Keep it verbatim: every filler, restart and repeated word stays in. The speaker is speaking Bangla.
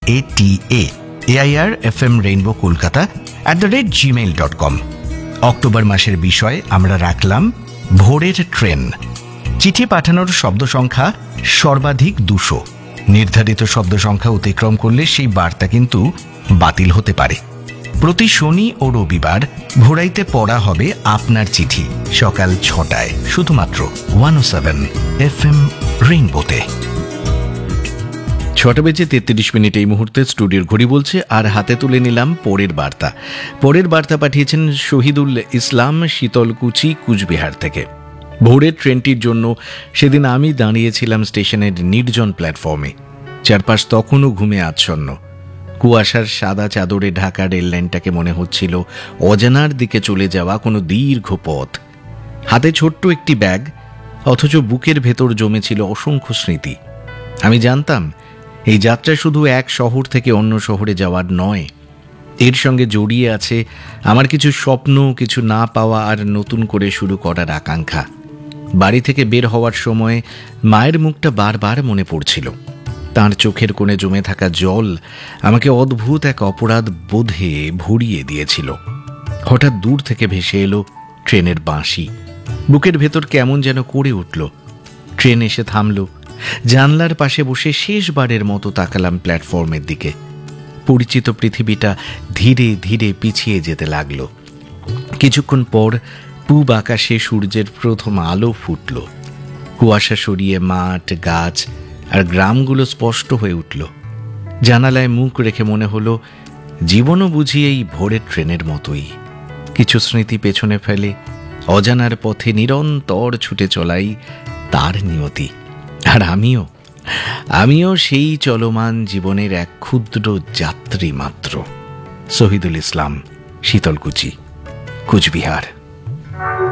A T A AIR F M rainbow Kolkata at the rate Gmail dot com. October মাসের বিষয় আমরা রাখলাম ভোরের ট্রেন। চিঠি পাঠানোর শব্দ সংখ্যা সর্বাধিক দুশো। নির্ধারিত শব্দ সংখ্যা অতিক্রম করলে সেই বার্তা কিন্তু বাতিল হতে পারে। প্রতি শনি ও রবিবার ভোরাইতে পড়া হবে আপনার চিঠি সকাল ছটায়, শুধুমাত্র ওয়ান ও সেভেন এফ এম রেইনবোতে। ছটা বেজে তেত্রিশ মিনিট এই মুহূর্তে স্টুডিওর ঘড়ি বলছে, আর হাতে তুলে নিলাম পরের বার্তা। পরের বার্তা পাঠিয়েছেন শহীদুল ইসলাম শীতলকুচি, কুচবিহার থেকে। ভোরের ট্রেনটির জন্য সেদিন আমি দাঁড়িয়েছিলাম স্টেশনের নির্জন প্ল্যাটফর্মে। চারপাশ তখনও ঘুমে আচ্ছন্ন। কুয়াশার সাদা চাদরে ঢাকা রেললাইনটাকে মনে হচ্ছিল অজানার দিকে চলে যাওয়া কোনো দীর্ঘ পথ। হাতে ছোট্ট একটি ব্যাগ, অথচ বুকের ভেতর জমেছিল অসংখ্য স্মৃতি। আমি জানতাম এই যাত্রা শুধু এক শহর থেকে অন্য শহরে যাওয়ার নয়, এর সঙ্গে জড়িয়ে আছে আমার কিছু স্বপ্ন, কিছু না পাওয়া আর নতুন করে শুরু করার আকাঙ্ক্ষা। বাড়ি থেকে বের হওয়ার সময় মায়ের মুখটা বারবার মনে পড়ছিল। তাঁর চোখের কোণে জমে থাকা জল আমাকে অদ্ভুত এক অপরাধ বোধে ভরিয়ে দিয়েছিল। হঠাৎ দূর থেকে ভেসে এলো ট্রেনের বাঁশি। বুকের ভেতর কেমন যেন করে উঠল। ট্রেন এসে থামল। জানলার পাশে বসে শেষবারের মতো তাকালাম প্ল্যাটফর্মের দিকে। পরিচিত পৃথিবীটা ধীরে ধীরে পিছিয়ে যেতে লাগলো। কিছুক্ষণ পর পূব আকাশে সূর্যের প্রথম আলো ফুটল। কুয়াশা সরিয়ে মাঠ, গাছ আর গ্রামগুলো স্পষ্ট হয়ে উঠল। জানালায় মুখ রেখে মনে হলো জীবনও বুঝি এই ভোরের ট্রেনের মতোই, কিছু স্মৃতি পেছনে ফেলে অজানার পথে নিরন্তর ছুটে চলাই তার নিয়তি। আর আমিও আমিও সেই চলমান জীবনের এক ক্ষুদ্র যাত্রী মাত্র। শহীদুল ইসলাম, শীতলকুচি, কুচবিহার।